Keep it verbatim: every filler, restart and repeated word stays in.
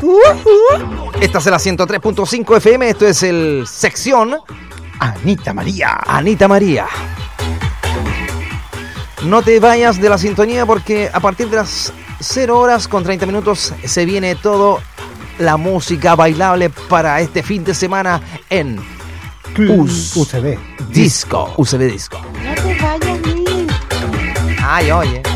Esta es la ciento tres punto cinco F M. Esto es el sección Anita María. Anita María. No te vayas de la sintonía porque a partir de las cero horas con treinta minutos se viene todo la música bailable para este fin de semana en U C B Disco. U C B Disco. No te vayas, Luis. Ay, oye.